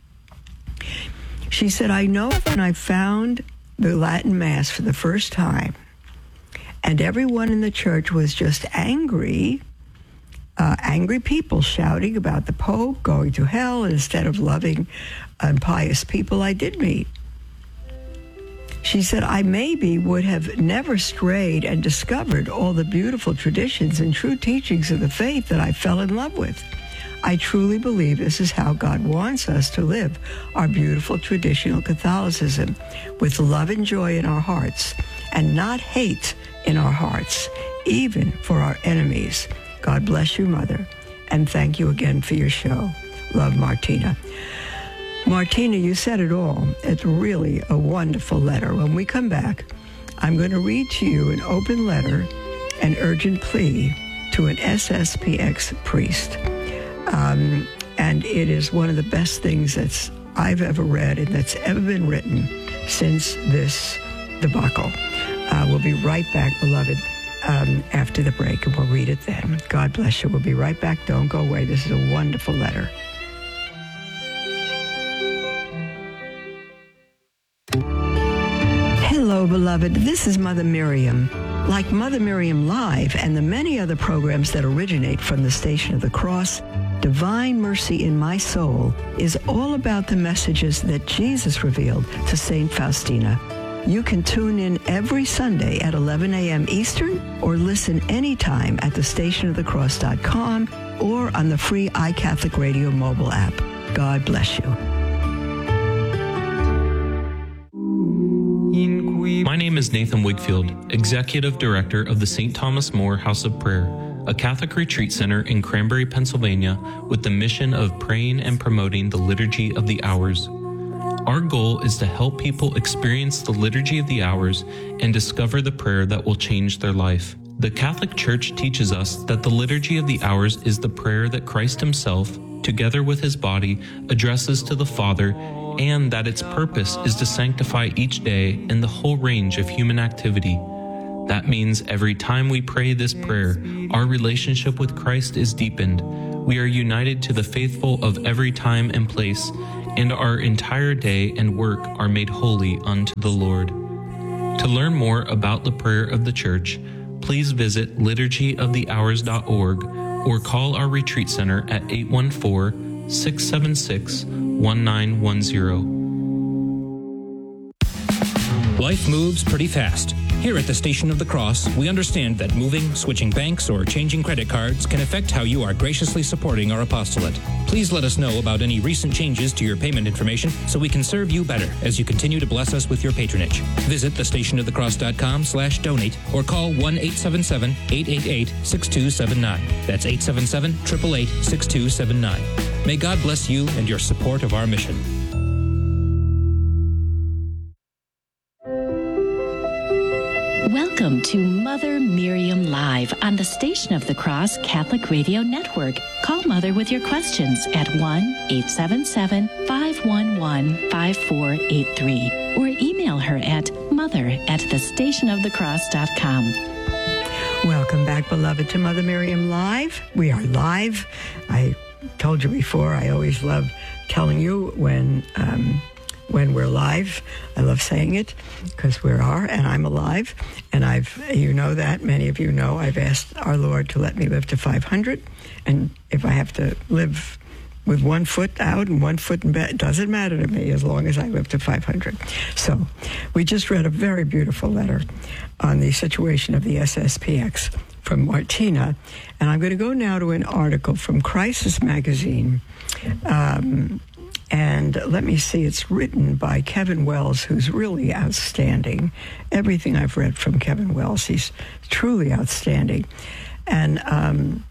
She said, I know when I found the Latin Mass for the first time, and everyone in the church was just angry, uh, angry people shouting about the Pope going to hell instead of loving and pious people I did meet. She said, I maybe would have never strayed and discovered all the beautiful traditions and true teachings of the faith that I fell in love with. I truly believe this is how God wants us to live our beautiful traditional Catholicism, with love and joy in our hearts and not hate in our hearts, even for our enemies. God bless you, Mother, and thank you again for your show. Love, Martina. Martina, you said it all. It's really a wonderful letter. When we come back, I'm going to read to you an open letter, an urgent plea to an S S P X priest. Um, and it is one of the best things that's I've ever read and that's ever been written since this debacle. Uh, we'll be right back, beloved, um, after the break, and we'll read it then. God bless you. We'll be right back. Don't go away. This is a wonderful letter. Hello, beloved. This is Mother Miriam. Like Mother Miriam Live and the many other programs that originate from the Station of the Cross, Divine Mercy in My Soul is all about the messages that Jesus revealed to Saint Faustina. You can tune in every Sunday at eleven a.m. Eastern or listen anytime at the station of the cross dot com or on the free iCatholic Radio mobile app. God bless you. My name is Nathan Wigfield, Executive Director of the Saint Thomas More House of Prayer, a Catholic retreat center in Cranberry, Pennsylvania, with the mission of praying and promoting the Liturgy of the Hours. Our goal is to help people experience the Liturgy of the Hours and discover the prayer that will change their life. The Catholic Church teaches us that the Liturgy of the Hours is the prayer that Christ himself, together with his body, addresses to the Father, and that its purpose is to sanctify each day in the whole range of human activity. That means every time we pray this prayer, our relationship with Christ is deepened. We are united to the faithful of every time and place, and our entire day and work are made holy unto the Lord. To learn more about the prayer of the Church, please visit liturgy of the hours dot org or call our retreat center at eight one four, six seven six, one nine one zero. Life moves pretty fast. Here at the Station of the Cross, we understand that moving, switching banks, or changing credit cards can affect how you are graciously supporting our apostolate. Please let us know about any recent changes to your payment information so we can serve you better as you continue to bless us with your patronage. Visit the station of the cross dot com slash donate or call one eight seven seven, eight eight eight, six two seven nine. That's eight seven seven, eight eight eight, six two seven nine. May God bless you and your support of our mission. Welcome to Mother Miriam Live on the Station of the Cross Catholic Radio Network. Call Mother with your questions at one eight seven seven, five one one, five four eight three or email her at mother at the station of the cross dot com. Welcome back, beloved, to Mother Miriam Live. We are live. I told you before, I always love telling you when... Um, when we're live. I love saying it because we are, and I'm alive. And I've, you know that, many of you know, I've asked our Lord to let me live to five hundred. And if I have to live with one foot out and one foot in bed, it doesn't matter to me as long as I live to five hundred. So we just read a very beautiful letter on the situation of the S S P X from Martina. And I'm going to go now to an article from Crisis Magazine. Um... And let me see, it's written by Kevin Wells, who's really outstanding. Everything I've read from Kevin Wells, he's truly outstanding. And um,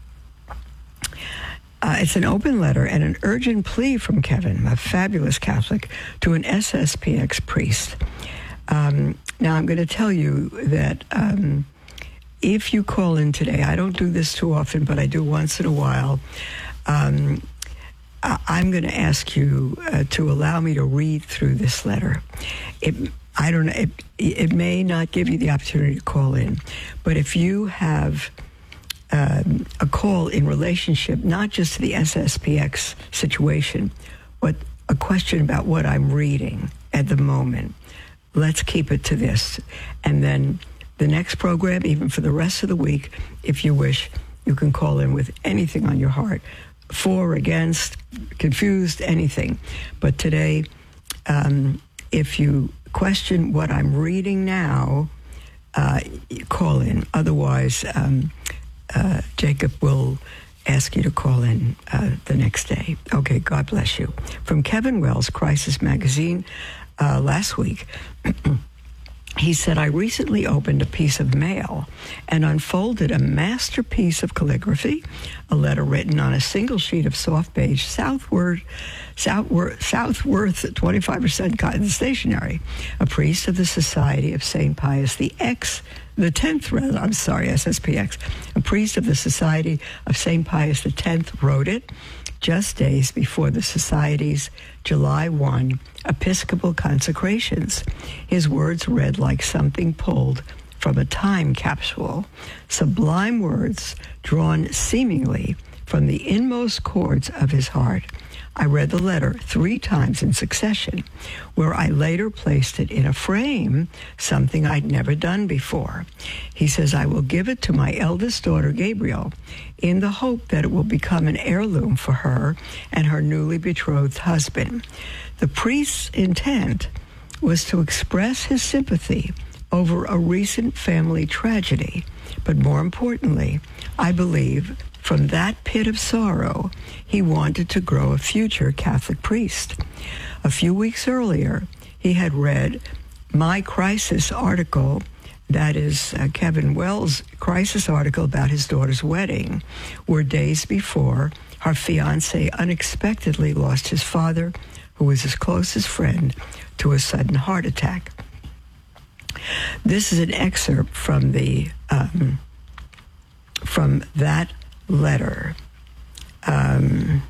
uh, it's an open letter and an urgent plea from Kevin, a fabulous Catholic, to an S S P X priest. Um, now, I'm going to tell you that um, if you call in today, I don't do this too often, but I do once in a while, um, I'm going to ask you uh, to allow me to read through this letter. It, I don't know, it, it may not give you the opportunity to call in, but if you have um, a call in relationship, not just to the S S P X situation, but a question about what I'm reading at the moment, let's keep it to this. And then the next program, even for the rest of the week, if you wish, you can call in with anything on your heart. For, against, confused, anything. But today, um, if you question what I'm reading now, uh, call in. Otherwise, um, uh, Jacob will ask you to call in uh, the next day. Okay, God bless you. From Kevin Wells, Crisis Magazine, uh, last week, he said, I recently opened a piece of mail and unfolded a masterpiece of calligraphy, a letter written on a single sheet of soft beige Southward, Southworth, Southworth twenty-five percent cotton stationery. A priest of the Society of Saint Pius the X, the tenth, rather, I'm sorry, S S P X, a priest of the Society of Saint Pius the tenth wrote it just days before the Society's July first Episcopal consecrations. His words read like something pulled from a time capsule, sublime words drawn seemingly from the inmost chords of his heart. I read the letter three times in succession, where I later placed it in a frame, something I'd never done before. He says, I will give it to my eldest daughter, Gabriel, in the hope that it will become an heirloom for her and her newly betrothed husband. The priest's intent was to express his sympathy over a recent family tragedy, but more importantly, I believe from that pit of sorrow, he wanted to grow a future Catholic priest. A few weeks earlier, he had read my crisis article, that is uh, Kevin Wells' crisis article about his daughter's wedding, where days before, her fiancé unexpectedly lost his father, who was his closest friend, to a sudden heart attack. This is an excerpt from the um, from that letter. Um,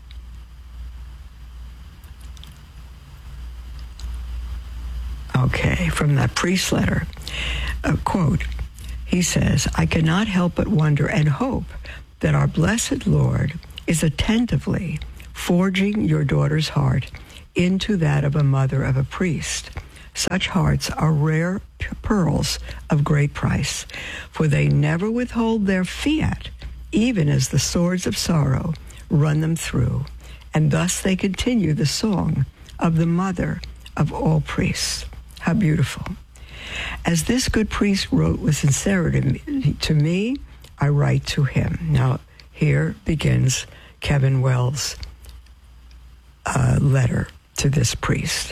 okay, from that priest letter. Uh, quote, he says, I cannot help but wonder and hope that our blessed Lord is attentively forging your daughter's heart into that of a mother of a priest. Such hearts are rare pearls of great price, for they never withhold their fiat, even as the swords of sorrow run them through, and thus they continue the song of the mother of all priests. How beautiful. As this good priest wrote with sincerity to me, I write to him. Now, here begins Kevin Wells' uh, letter to this priest.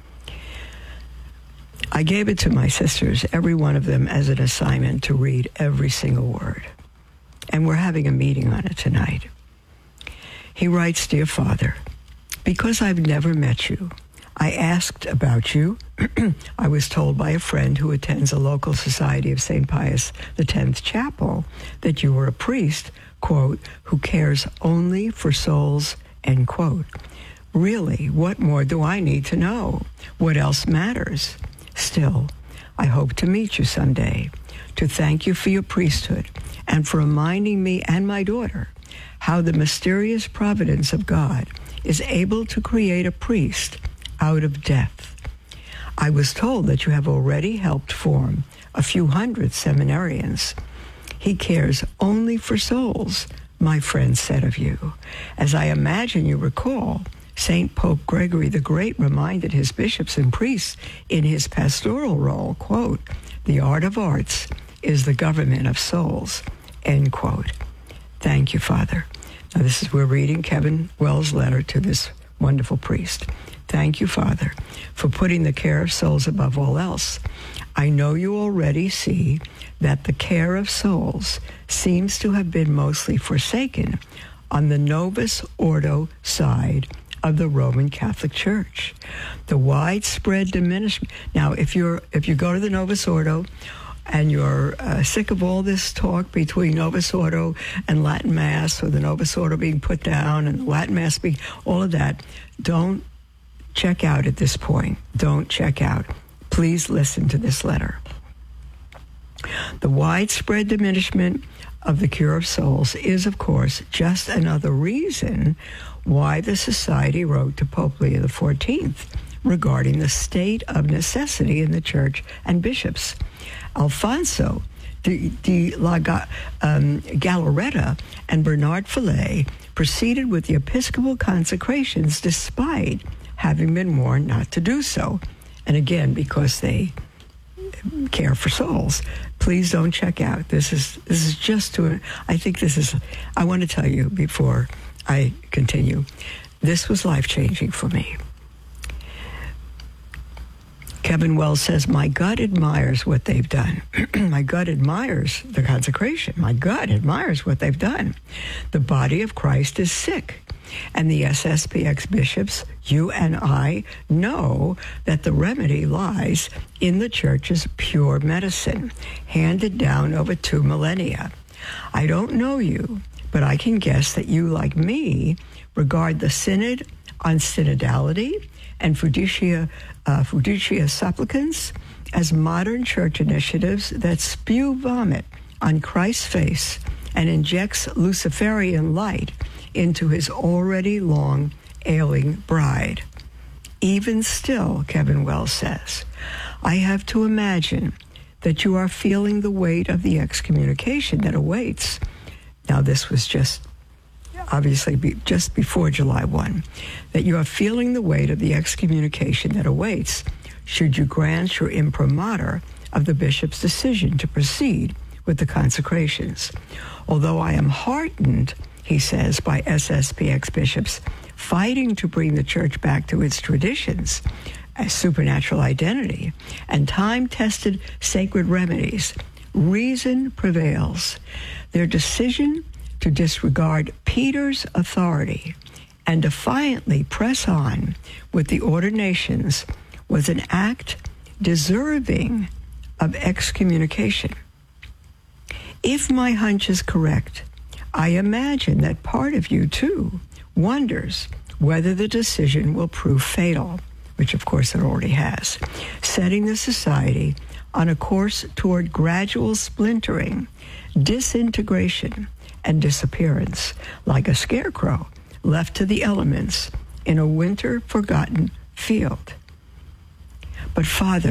I gave it to my sisters, every one of them, as an assignment to read every single word. And we're having a meeting on it tonight. He writes, Dear Father, because I've never met you, I asked about you. I was told by a friend who attends a local Society of Saint Pius X chapel that you were a priest, quote, who cares only for souls, end quote. Really, what more do I need to know? What else matters? Still, I hope to meet you someday, to thank you for your priesthood and for reminding me and my daughter how the mysterious providence of God is able to create a priest out of death. I was told that you have already helped form a few hundred seminarians. He cares only for souls, my friend said of you. As I imagine you recall, Saint Pope Gregory the Great reminded his bishops and priests in his pastoral role, quote, the art of arts is the government of souls, end quote. Thank you, Father. Now this is, we're reading Kevin Wells' letter to this wonderful priest. Thank you, Father, for putting the care of souls above all else. I know you already see that the care of souls seems to have been mostly forsaken on the Novus Ordo side of the Roman Catholic Church. The widespread diminishment. Now, if you're if you go to the Novus Ordo and you're uh, sick of all this talk between Novus Ordo and Latin Mass, or the Novus Ordo being put down and the Latin Mass being, all of that, don't check out at this point. Don't check out. Please listen to this letter. The widespread diminishment of the cure of souls is, of course, just another reason why the Society wrote to Pope Leo the fourteenth regarding the state of necessity in the Church and bishops. Alfonso de, de la um, Galarreta and Bernard Fillet proceeded with the episcopal consecrations despite having been warned not to do so. And again, because they care for souls. Please don't check out. This is this is just to, I think this is, I want to tell you before I continue, this was life-changing for me. Kevin Wells says, my gut admires what they've done. My gut admires the consecration. My gut admires what they've done. The body of Christ is sick. And the S S P X bishops, you and I, know that the remedy lies in the Church's pure medicine, handed down over two millennia. I don't know you, but I can guess that you, like me, regard the Synod on synodality and Fiducia, uh, Fiducia Supplicans as modern Church initiatives that spew vomit on Christ's face and injects Luciferian light into his already long ailing bride. Even still, Kevin Wells says, I have to imagine that you are feeling the weight of the excommunication that awaits. Now, this was just obviously be, just before July first, that you are feeling the weight of the excommunication that awaits should you grant your imprimatur of the bishop's decision to proceed with the consecrations. Although I am heartened, he says, by S S P X bishops fighting to bring the Church back to its traditions, a supernatural identity, and time-tested sacred remedies, reason prevails. Their decision to disregard Peter's authority and defiantly press on with the ordinations was an act deserving of excommunication. If my hunch is correct, I imagine that part of you, too, wonders whether the decision will prove fatal, which of course it already has, setting the society on a course toward gradual splintering, disintegration, and disappearance, like a scarecrow left to the elements in a winter-forgotten field. But Father,